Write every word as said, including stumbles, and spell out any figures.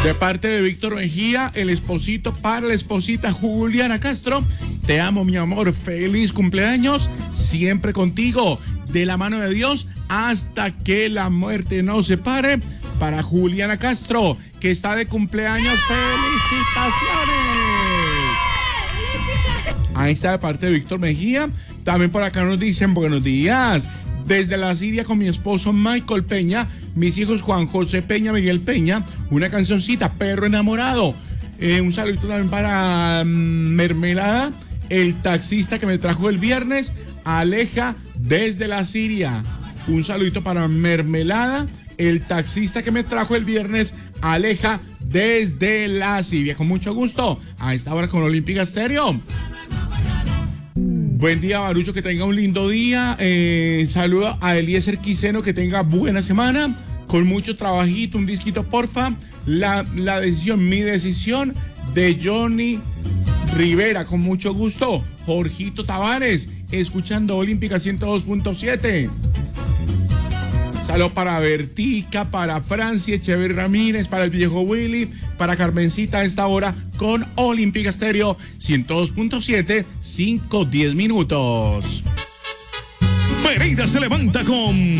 De parte de Víctor Mejía, el esposito para la esposita Juliana Castro. Te amo, mi amor. Feliz cumpleaños. Siempre contigo. De la mano de Dios hasta que la muerte nos separe. Para Juliana Castro, que está de cumpleaños. ¡Felicitaciones! Ahí está de parte de Víctor Mejía. También por acá nos dicen buenos días. Desde la Siria con mi esposo Michael Peña, mis hijos Juan José Peña, Miguel Peña, una cancioncita, Perro Enamorado. Eh, un saludito también para um, Mermelada, el taxista que me trajo el viernes, Aleja desde la Siria. Un saludito para Mermelada, el taxista que me trajo el viernes, Aleja desde la Siria. Con mucho gusto, a esta hora con Olímpica Estéreo. Buen día, Barucho, que tenga un lindo día. Eh, saludo a Eliezer Quiseno, que tenga buena semana. Con mucho trabajito, un disquito, porfa. La, la decisión, mi decisión, de Johnny Rivera. Con mucho gusto. Jorgito Tavares, escuchando Olímpica ciento dos punto siete. Saludos para Bertica, para Francia, Echeverri Ramírez, para el viejo Willy, para Carmencita a esta hora con Olímpica Estéreo ciento dos punto siete, cinco diez minutos. Pereira se levanta con